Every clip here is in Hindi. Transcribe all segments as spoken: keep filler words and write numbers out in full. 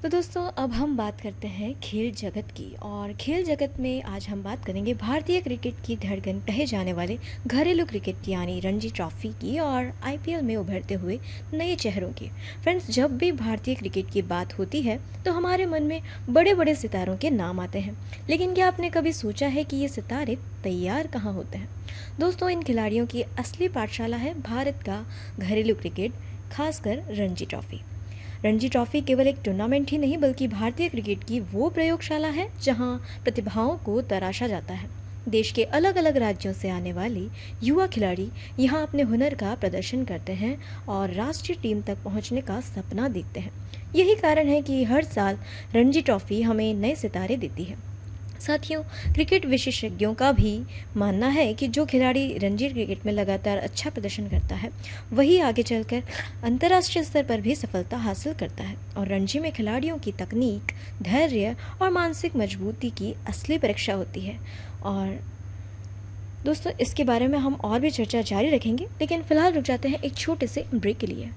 तो दोस्तों अब हम बात करते हैं खेल जगत की। और खेल जगत में आज हम बात करेंगे भारतीय क्रिकेट की धड़कन कहे जाने वाले घरेलू क्रिकेट की यानी रणजी ट्रॉफी की और आईपीएल में उभरते हुए नए चेहरों की। फ्रेंड्स, जब भी भारतीय क्रिकेट की बात होती है तो हमारे मन में बड़े बड़े सितारों के नाम आते हैं, लेकिन क्या आपने कभी सोचा है कि ये सितारे तैयार कहाँ होते हैं? दोस्तों, इन खिलाड़ियों की असली पाठशाला है भारत का घरेलू क्रिकेट, खासकर रणजी ट्रॉफी। रणजी ट्रॉफी केवल एक टूर्नामेंट ही नहीं बल्कि भारतीय क्रिकेट की वो प्रयोगशाला है जहां प्रतिभाओं को तराशा जाता है। देश के अलग अलग राज्यों से आने वाले युवा खिलाड़ी यहां अपने हुनर का प्रदर्शन करते हैं और राष्ट्रीय टीम तक पहुंचने का सपना देखते हैं। यही कारण है कि हर साल रणजी ट्रॉफी हमें नए सितारे देती है। साथियों, क्रिकेट विशेषज्ञों का भी मानना है कि जो खिलाड़ी रणजी क्रिकेट में लगातार अच्छा प्रदर्शन करता है वही आगे चलकर अंतर्राष्ट्रीय स्तर पर भी सफलता हासिल करता है। और रणजी में खिलाड़ियों की तकनीक, धैर्य और मानसिक मजबूती की असली परीक्षा होती है। और दोस्तों, इसके बारे में हम और भी चर्चा जारी रखेंगे, लेकिन फिलहाल रुक जाते हैं एक छोटे से ब्रेक के लिए।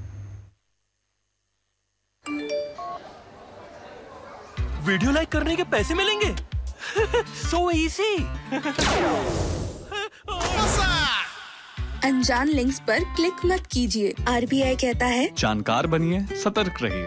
वीडियो लाइक करने के पैसे मिलेंगे? So easy! अनजान लिंक्स पर क्लिक मत कीजिए। आरबीआई कहता है जानकार बनिए, सतर्क रहिए।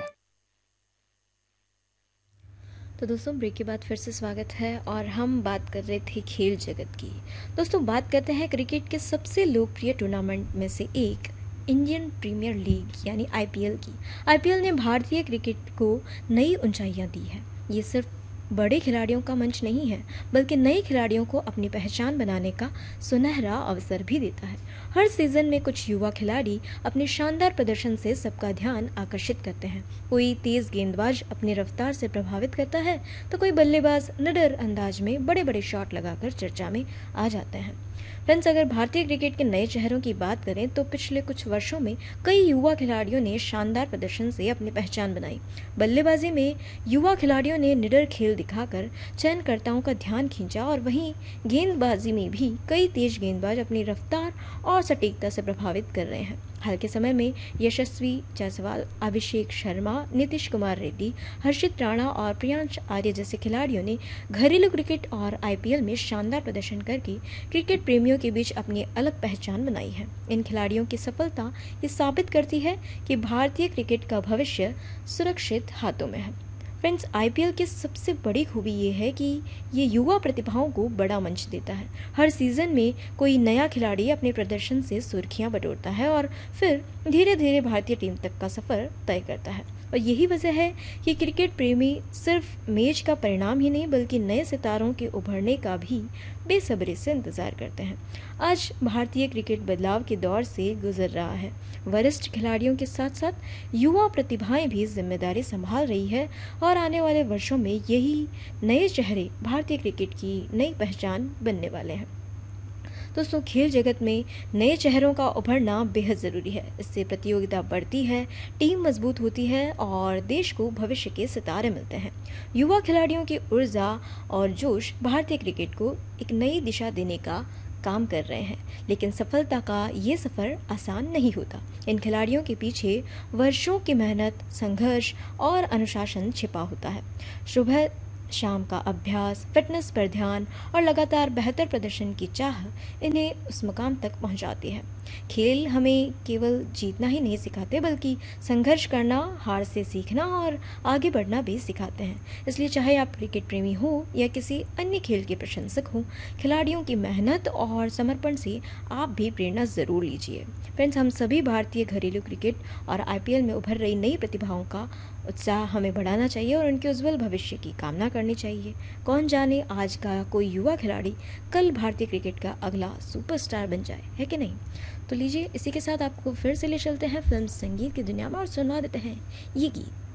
तो दोस्तों, ब्रेक के बाद फिर से स्वागत है और हम बात कर रहे थे खेल जगत की। दोस्तों, बात करते हैं क्रिकेट के सबसे लोकप्रिय टूर्नामेंट में से एक इंडियन प्रीमियर लीग यानी आईपीएल की। आईपीएल ने भारतीय क्रिकेट को नई ऊंचाइयां दी है। ये सिर्फ बड़े खिलाड़ियों का मंच नहीं है बल्कि नए खिलाड़ियों को अपनी पहचान बनाने का सुनहरा अवसर भी देता है। हर सीजन में कुछ युवा खिलाड़ी अपने शानदार प्रदर्शन से सबका ध्यान आकर्षित करते हैं। कोई तेज गेंदबाज अपनी रफ्तार से प्रभावित करता है तो कोई बल्लेबाज निडर अंदाज में बड़े बड़े शॉट लगाकर चर्चा में आ जाते हैं। फ्रेंड्स, अगर भारतीय क्रिकेट के नए चेहरों की बात करें तो पिछले कुछ वर्षों में कई युवा खिलाड़ियों ने शानदार प्रदर्शन से अपनी पहचान बनाई। बल्लेबाजी में युवा खिलाड़ियों ने निडर खेल दिखाकर चयनकर्ताओं का ध्यान खींचा और वहीं गेंदबाजी में भी कई तेज गेंदबाज अपनी रफ्तार और सटीकता से प्रभावित कर रहे हैं। हाल के समय में यशस्वी जायसवाल, अभिषेक शर्मा, नीतीश कुमार रेड्डी, हर्षित राणा और प्रियांश आर्य जैसे खिलाड़ियों ने घरेलू क्रिकेट और आईपीएल में शानदार प्रदर्शन करके क्रिकेट प्रेमियों के बीच अपनी अलग पहचान बनाई है। इन खिलाड़ियों की सफलता ये साबित करती है कि भारतीय क्रिकेट का भविष्य सुरक्षित हाथों में है। फ्रेंड्स, आईपीएल की सबसे बड़ी खूबी ये है कि ये युवा प्रतिभाओं को बड़ा मंच देता है। हर सीजन में कोई नया खिलाड़ी अपने प्रदर्शन से सुर्खियां बटोरता है और फिर धीरे धीरे भारतीय टीम तक का सफर तय करता है। और यही वजह है कि क्रिकेट प्रेमी सिर्फ मैच का परिणाम ही नहीं बल्कि नए सितारों के उभरने का भी बेसब्री से इंतजार करते हैं। आज भारतीय क्रिकेट बदलाव के दौर से गुजर रहा है। वरिष्ठ खिलाड़ियों के साथ साथ युवा प्रतिभाएं भी जिम्मेदारी संभाल रही है और आने वाले वर्षों में यही नए चेहरे भारतीय क्रिकेट की नई पहचान बनने वाले हैं। दोस्तों, खेल जगत में नए चेहरों का उभरना बेहद ज़रूरी है। इससे प्रतियोगिता बढ़ती है, टीम मजबूत होती है और देश को भविष्य के सितारे मिलते हैं। युवा खिलाड़ियों की ऊर्जा और जोश भारतीय क्रिकेट को एक नई दिशा देने का काम कर रहे हैं, लेकिन सफलता का ये सफ़र आसान नहीं होता। इन खिलाड़ियों के पीछे वर्षों की मेहनत, संघर्ष और अनुशासन छिपा होता है। सुबह शाम का अभ्यास, फिटनेस पर ध्यान और लगातार बेहतर प्रदर्शन की चाह इन्हें उस मुकाम तक पहुंचाती है। खेल हमें केवल जीतना ही नहीं सिखाते बल्कि संघर्ष करना, हार से सीखना और आगे बढ़ना भी सिखाते हैं। इसलिए चाहे आप क्रिकेट प्रेमी हो या किसी अन्य खेल के प्रशंसक हो, खिलाड़ियों की मेहनत और समर्पण से आप भी प्रेरणा ज़रूर लीजिए। फ्रेंड्स, हम सभी भारतीय घरेलू क्रिकेट और आईपीएल में उभर रही नई प्रतिभाओं का उत्साह हमें बढ़ाना चाहिए और उनके उज्जवल भविष्य की कामना करनी चाहिए। कौन जाने आज का कोई युवा खिलाड़ी कल भारतीय क्रिकेट का अगला सुपरस्टार बन जाए, है कि नहीं? तो लीजिए, इसी के साथ आपको फिर से ले चलते हैं फिल्म संगीत की दुनिया में और सुनवा देते हैं ये गीत।